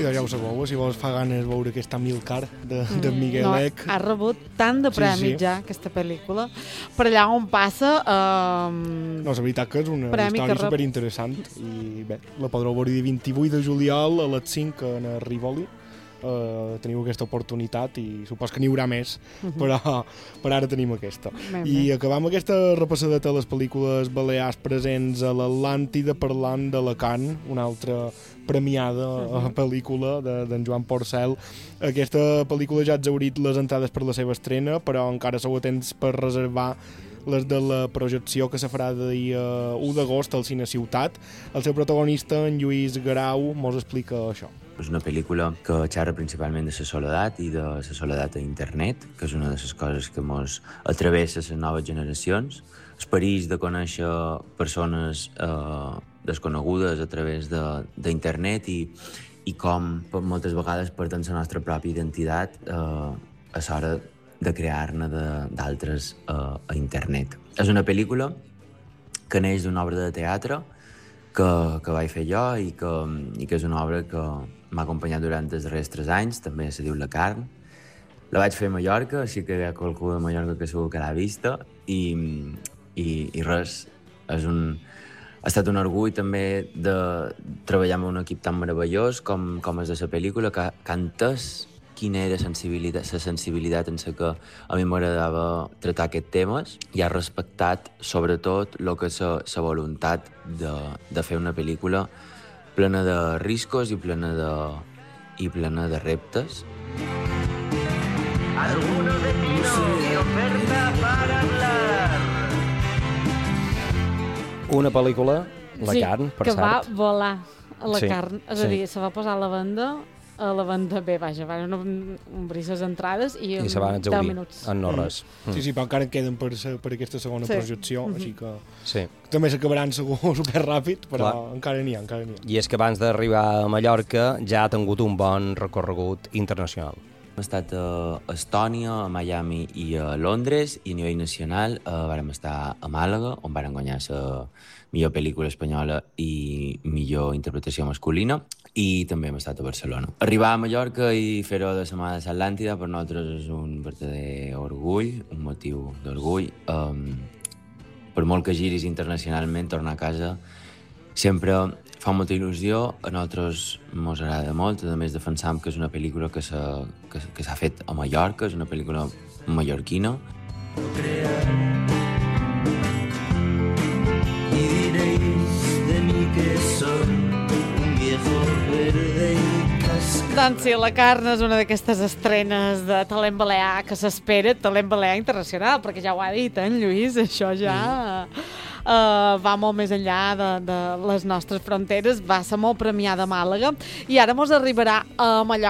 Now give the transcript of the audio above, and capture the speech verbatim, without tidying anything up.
I doncs ja ho sabeu, si vols fa ganes veure aquesta Amílcar de, de Mm, Miguel no, Eck. ha rebut tant de Sí, premis sí. ja, aquesta pel·lícula. Per allà on passa... Eh, No, la veritat que és una Premi que història rep. superinteressant i bé, la podreu veure el vint-i-vuit de juliol a les cinc en el Rivoli. Uh, teniu aquesta oportunitat i supos que n'hi haurà més, uh -huh. però per ara tenim aquesta. Ben I bé. acabam aquesta repassadeta de les pel·lícules balears presents a l'Atlàntida parlant de la Can, una altra premiada uh -huh. pel·lícula d'en de, Joan Porcel. Aquesta pel·lícula ja ha exhaurit les entrades per la seva estrena, però encara sou atents per reservar les de la projecció que se farà de dia u d'agost al Cine Ciutat. El seu protagonista, en Lluís Grau, mos explica això. És una pel·lícula que xerra principalment de la soledat i de la soledat a internet, que és una de les coses que ens atravessa les noves generacions. El perill de conèixer persones eh, desconegudes a través d'internet i, i com moltes vegades perdem la nostra pròpia identitat eh, a l'hora de crear-ne d'altres eh, a internet. És una pel·lícula que neix d'una obra de teatre que, que vaig fer jo i que, i que és una obra que m'ha acompanyat durant els darrers tres anys, també se diu La Carn. La vaig fer a Mallorca, així que hi ha qualcú de Mallorca que segur que l'ha vista, i, i, i res, és un, ha estat un orgull també de treballar amb un equip tan meravellós com, com és de la pel·lícula, que, que ha entès quina era sensibilitat, la sensibilitat en la que a mi m'agradava tractar aquests temes i ha respectat sobretot el que és la voluntat de, de fer una pel·lícula plena de riscos i plena de, i plena de reptes. Algunos destinos y oferta para hablar. Una pel·lícula, La sí, Carn, per que cert. va volar a la Sí, carn. És sí. a dir, se va posar a la venda a la venda bé, vaja, van obrir les entrades i en I se van deu exaurir minuts. en no res. Mm. Sí, sí, però encara en queden per, sa- per aquesta segona Sí. projecció, Mhm. així que Sí. també s'acabaran segur superràpid, però Clar. encara n'hi ha, encara n'hi ha. I és que abans d'arribar a Mallorca ja ha tingut un bon recorregut internacional. Hem estat a Estònia, a Miami i a Londres, i a nivell nacional eh, vàrem estar a Màlaga, on vàrem guanyar la millor pel·lícula espanyola i millor interpretació masculina, i també hem estat a Barcelona. Arribar a Mallorca i fer-ho de Setmana de l'Atlàntida per nosaltres és un verdader orgull, un motiu d'orgull. Um, per molt que giris internacionalment, tornar a casa sempre fa molta il·lusió, a nosaltres ens agrada molt, a més defensam que és una pel·lícula que s'ha que, que s'ha fet a Mallorca, és una pel·lícula mallorquina. Y diréis de mí que soy un viejo verde y cascado. Doncs sí, La Carn és una d'aquestes estrenes de talent balear que s'espera, talent balear internacional, perquè ja ho ha dit, eh, en Lluís, això ja uh, va molt més enllà de, de les nostres fronteres, va ser molt premiada a Màlaga, i ara mos arribarà a Mallorca.